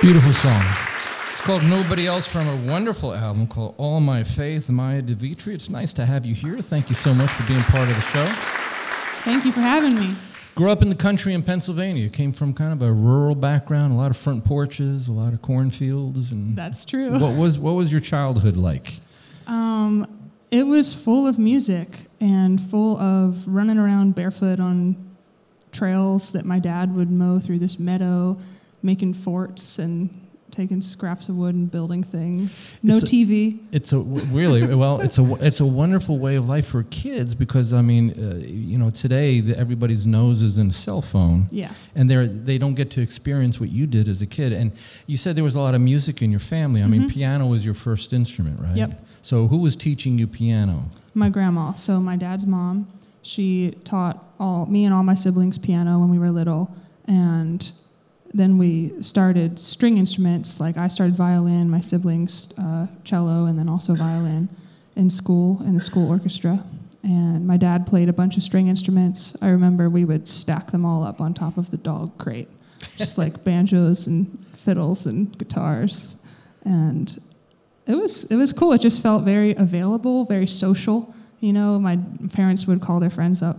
Beautiful song. It's called Nobody Else from a wonderful album called All My Faith, Maya DeVitri. It's nice to have you here. Thank you so much for being part of the show. Thank you for having me. Grew up in the country in Pennsylvania. Came from kind of a rural background, a lot of front porches, a lot of cornfields. And That's true. What was your childhood like? It was full of music and full of running around barefoot on trails that my dad would mow through this meadow, making forts and taking scraps of wood and building things. No TV. It's a wonderful way of life for kids because I mean, today everybody's nose is in a cell phone. Yeah. And they don't get to experience what you did as a kid. And you said there was a lot of music in your family. I mean, piano was your first instrument, right? Yep. So who was teaching you piano? My grandma. So my dad's mom. She taught me and all my siblings piano when we were little, and then we started string instruments. Like I started violin, my siblings cello, and then also violin in the school orchestra. And my dad played a bunch of string instruments. I remember we would stack them all up on top of the dog crate, just like banjos and fiddles and guitars. And it was cool. It just felt very available, very social. My parents would call their friends up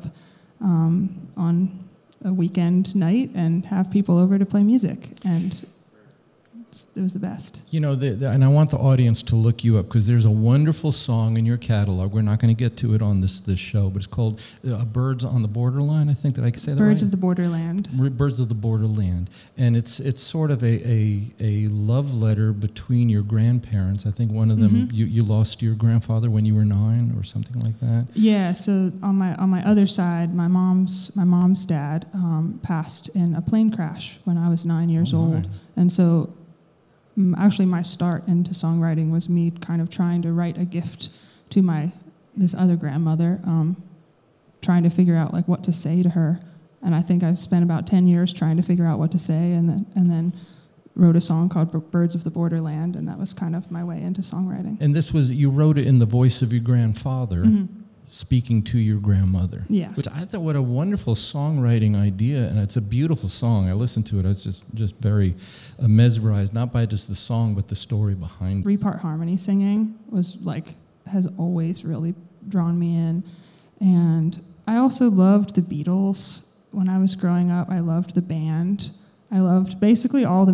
on a weekend night and have people over to play music, and it was the best. And I want the audience to look you up because there's a wonderful song in your catalog. We're not going to get to it on this show, but it's called Birds on the Borderline, I think. Did I say that Birds right? of the Borderland. Birds of the Borderland. And it's sort of a love letter between your grandparents. I think one of them, you lost your grandfather when you were 9 or something like that. Yeah, so on my other side, my mom's dad passed in a plane crash when I was 9 years old. And so actually, my start into songwriting was me kind of trying to write a gift to this other grandmother, trying to figure out like what to say to her. And I think I've spent about 10 years trying to figure out what to say, and then wrote a song called Birds of the Borderland, and that was kind of my way into songwriting. And you wrote it in the voice of your grandfather, speaking to your grandmother. Yeah. Which I thought, what a wonderful songwriting idea, and it's a beautiful song. I listened to it. I was just very mesmerized, not by just the song, but the story behind it. 3-part harmony singing has always really drawn me in. And I also loved the Beatles. When I was growing up, I loved the band. I loved basically all the